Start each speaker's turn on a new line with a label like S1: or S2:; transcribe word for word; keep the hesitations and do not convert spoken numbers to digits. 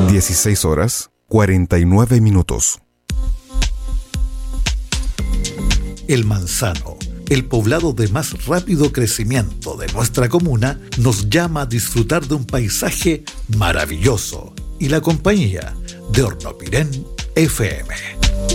S1: dieciséis horas, cuarenta y nueve minutos.
S2: El Manzano, el poblado de más rápido crecimiento de nuestra comuna, nos llama a disfrutar de un paisaje maravilloso y la compañía de Hornopirén F M.